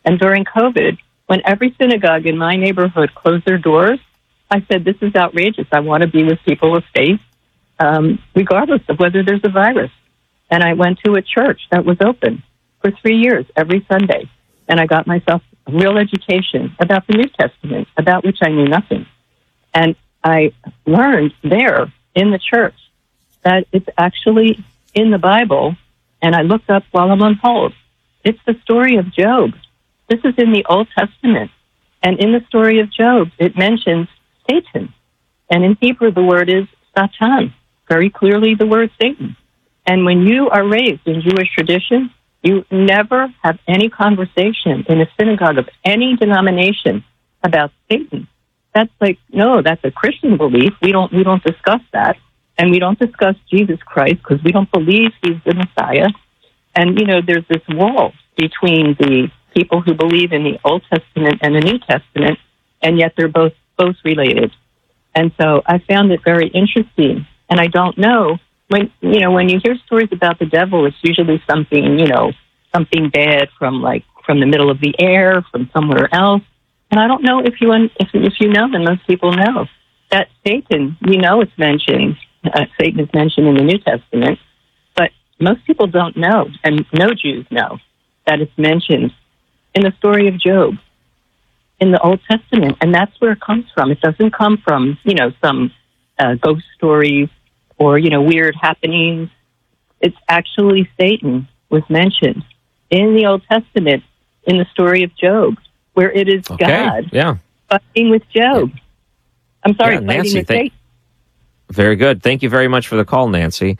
And during COVID, when every synagogue in my neighborhood closed their doors, I said, this is outrageous. I want to be with people of faith, regardless of whether there's a virus. And I went to a church that was open for 3 years every Sunday. And I got myself a real education about the New Testament, about which I knew nothing. And I learned there in the church that it's actually in the Bible. And I looked up while I'm on hold. It's the story of Job. This is in the Old Testament. And in the story of Job, it mentions Satan. And in Hebrew, the word is Satan, very clearly the word Satan. And when you are raised in Jewish tradition, you never have any conversation in a synagogue of any denomination about Satan. That's like, no, that's a Christian belief. We don't discuss that. And we don't discuss Jesus Christ because we don't believe he's the Messiah. And, there's this wall between the people who believe in the Old Testament and the New Testament, and yet they're both related. And so I found it very interesting. And I don't know, when you hear stories about the devil, it's usually something, something bad from the middle of the air, from somewhere else. And I don't know if you know, and most people know, that Satan, it's mentioned, Satan is mentioned in the New Testament, but most people don't know, and no Jews know, that it's mentioned in the story of Job in the Old Testament. And that's where it comes from. It doesn't come from, some ghost stories or, weird happenings. It's actually Satan was mentioned in the Old Testament in the story of Job, where it is God fighting with Job. I'm sorry, fighting Nancy, with Satan. Very good. Thank you very much for the call, Nancy.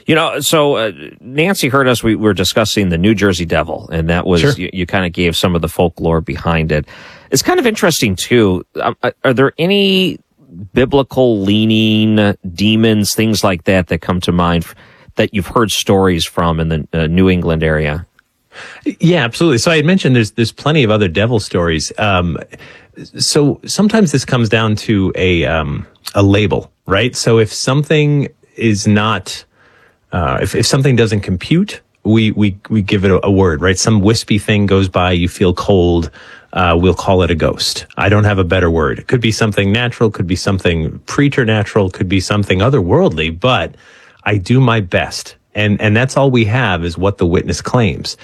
So Nancy heard us. We were discussing the New Jersey Devil, and that was, sure. you kind of gave some of the folklore behind it. It's kind of interesting, too. Are there any biblical leaning demons, things like that come to mind that you've heard stories from in the New England area? Yeah, absolutely. So I had mentioned there's plenty of other devil stories. So sometimes this comes down to a label, right? So if something is not, if something doesn't compute, we give it a word, right? Some wispy thing goes by, you feel cold, we'll call it a ghost. I don't have a better word. It could be something natural, could be something preternatural, could be something otherworldly, but I do my best. And that's all we have is what the witness claims.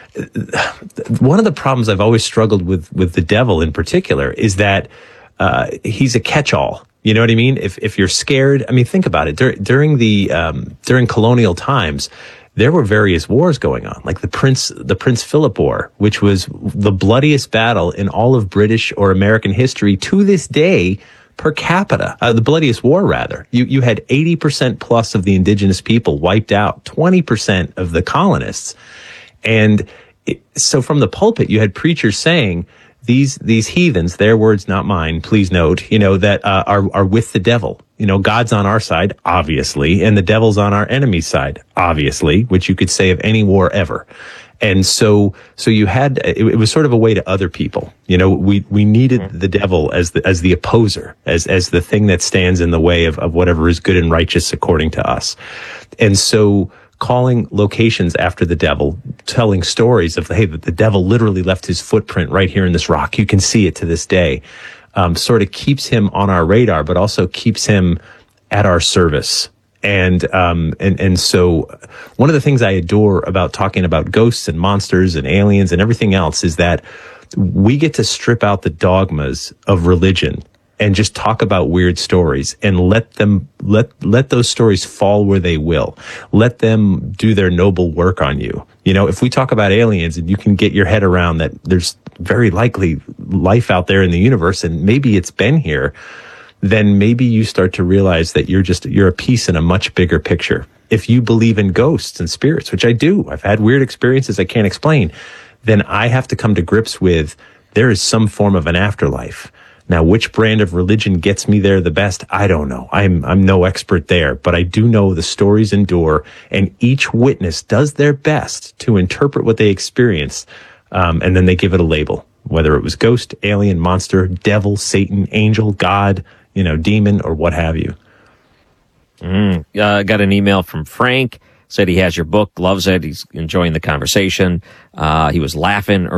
One of the problems I've always struggled with the devil in particular is that he's a catch-all. You know what I mean? If you're scared, think about it. During colonial times, there were various wars going on, like the Prince Philip War, which was the bloodiest battle in all of British or American history to this day per capita. The bloodiest war, rather. You had 80% plus of the indigenous people wiped out, 20% of the colonists. And so from the pulpit, you had preachers saying, these heathens, their words, not mine, please note, that are with the devil. God's on our side, obviously, and the devil's on our enemy's side, obviously, which you could say of any war ever. And so you had, it was sort of a way to other people. We needed the devil as the opposer, as the thing that stands in the way of whatever is good and righteous according to us. And so calling locations after the devil, telling stories of, hey, the devil literally left his footprint right here in this rock. You can see it to this day. Sort of keeps him on our radar, but also keeps him at our service. And so one of the things I adore about talking about ghosts and monsters and aliens and everything else is that we get to strip out the dogmas of religion and just talk about weird stories and let those stories fall where they will. Let them do their noble work on you. If we talk about aliens and you can get your head around that there's very likely life out there in the universe and maybe it's been here, then maybe you start to realize that you're a piece in a much bigger picture. If you believe in ghosts and spirits, which I do, I've had weird experiences I can't explain, then I have to come to grips with there is some form of an afterlife. Now, which brand of religion gets me there the best? I don't know. I'm no expert there, but I do know the stories endure, and each witness does their best to interpret what they experience, and then they give it a label, whether it was ghost, alien, monster, devil, Satan, angel, God, demon, or what have you. Got an email from Frank, said he has your book, loves it, he's enjoying the conversation. He was laughing